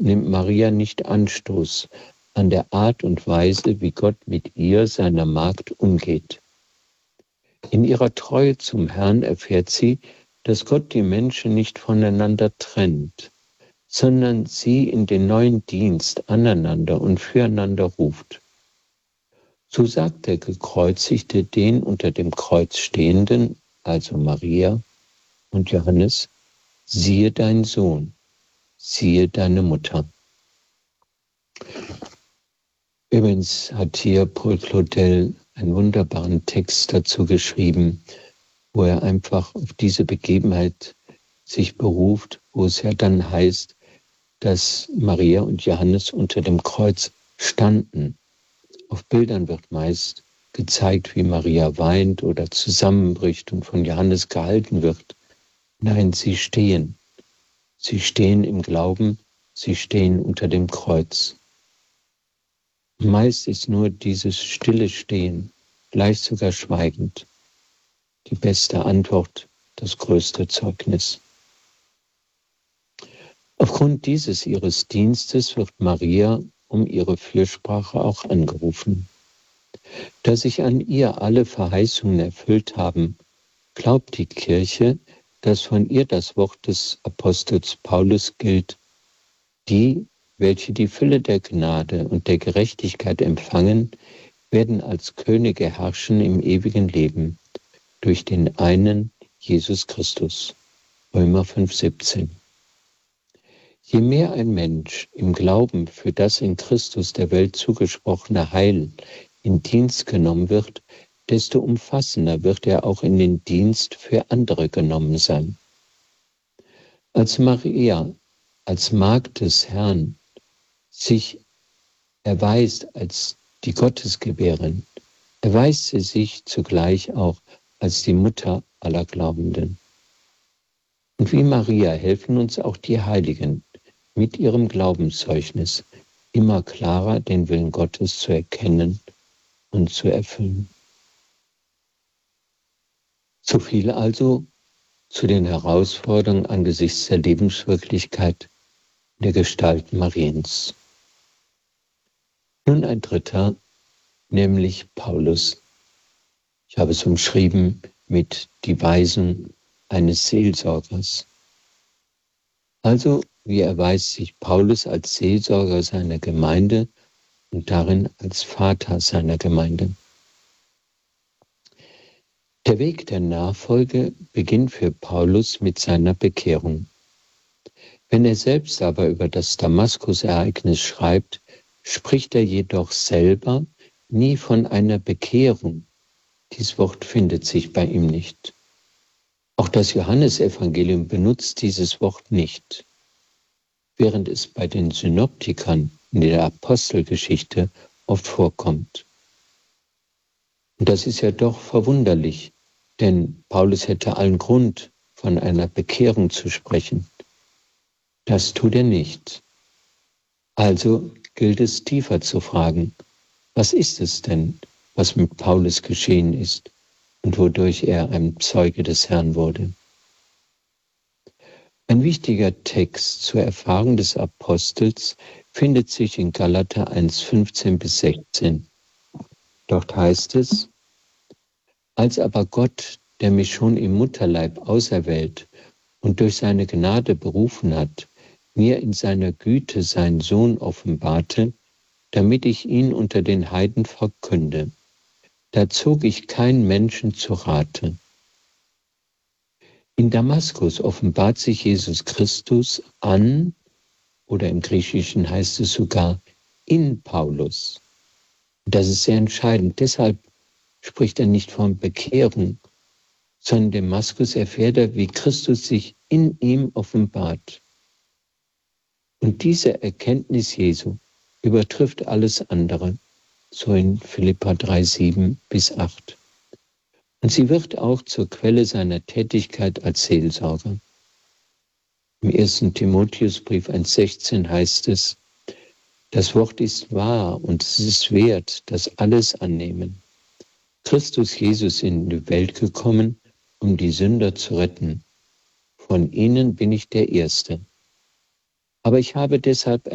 nimmt Maria nicht Anstoß an der Art und Weise, wie Gott mit ihr, seiner Magd, umgeht. In ihrer Treue zum Herrn erfährt sie, dass Gott die Menschen nicht voneinander trennt, sondern sie in den neuen Dienst aneinander und füreinander ruft. So sagt der Gekreuzigte den unter dem Kreuz Stehenden, also Maria und Johannes: Siehe dein Sohn, siehe deine Mutter. Übrigens hat hier Paul Claudel einen wunderbaren Text dazu geschrieben, wo er einfach auf diese Begebenheit sich beruft, wo es ja dann heißt, dass Maria und Johannes unter dem Kreuz standen. Auf Bildern wird meist gezeigt, wie Maria weint oder zusammenbricht und von Johannes gehalten wird. Nein, sie stehen. Sie stehen im Glauben, sie stehen unter dem Kreuz. Meist ist nur dieses stille Stehen, vielleicht sogar schweigend, die beste Antwort, das größte Zeugnis. Aufgrund dieses ihres Dienstes wird Maria um ihre Fürsprache auch angerufen. Da sich an ihr alle Verheißungen erfüllt haben, glaubt die Kirche, dass von ihr das Wort des Apostels Paulus gilt: Die, welche die Fülle der Gnade und der Gerechtigkeit empfangen, werden als Könige herrschen im ewigen Leben, durch den einen Jesus Christus. Römer 5,17. Je mehr ein Mensch im Glauben für das in Christus der Welt zugesprochene Heil in Dienst genommen wird, desto umfassender wird er auch in den Dienst für andere genommen sein. Als Maria, als Magd des Herrn, sich erweist als die Gottesgebärin, erweist sie sich zugleich auch als die Mutter aller Glaubenden. Und wie Maria helfen uns auch die Heiligen, mit ihrem Glaubenszeugnis immer klarer den Willen Gottes zu erkennen und zu erfüllen. So viel also zu den Herausforderungen angesichts der Lebenswirklichkeit der Gestalt Mariens. Nun ein dritter, nämlich Paulus. Ich habe es umschrieben mit die Weisen eines Seelsorgers. Also, wie erweist sich Paulus als Seelsorger seiner Gemeinde und darin als Vater seiner Gemeinde? Der Weg der Nachfolge beginnt für Paulus mit seiner Bekehrung. Wenn er selbst aber über das Damaskus-Ereignis schreibt, spricht er jedoch selber nie von einer Bekehrung. Dieses Wort findet sich bei ihm nicht. Auch das Johannesevangelium benutzt dieses Wort nicht, während es bei den Synoptikern in der Apostelgeschichte oft vorkommt. Und das ist ja doch verwunderlich, denn Paulus hätte allen Grund, von einer Bekehrung zu sprechen. Das tut er nicht. Also gilt es tiefer zu fragen, was ist es denn, was mit Paulus geschehen ist und wodurch er ein Zeuge des Herrn wurde? Ein wichtiger Text zur Erfahrung des Apostels findet sich in Galater 1,15-16. Dort heißt es: Als aber Gott, der mich schon im Mutterleib auserwählt und durch seine Gnade berufen hat, mir in seiner Güte seinen Sohn offenbarte, damit ich ihn unter den Heiden verkünde, da zog ich keinen Menschen zu Rate. In Damaskus offenbart sich Jesus Christus an, oder im Griechischen heißt es sogar in Paulus. Das ist sehr entscheidend. Deshalb spricht er nicht von Bekehrung, sondern in Damaskus erfährt er, wie Christus sich in ihm offenbart. Und diese Erkenntnis Jesu übertrifft alles andere, so in Philipper 3,7-8. Und sie wird auch zur Quelle seiner Tätigkeit als Seelsorger. Im 1. Timotheusbrief 1,16 heißt es: Das Wort ist wahr und es ist wert, dass alles annehmen. Christus Jesus in die Welt gekommen, um die Sünder zu retten. Von ihnen bin ich der Erste. Aber ich habe deshalb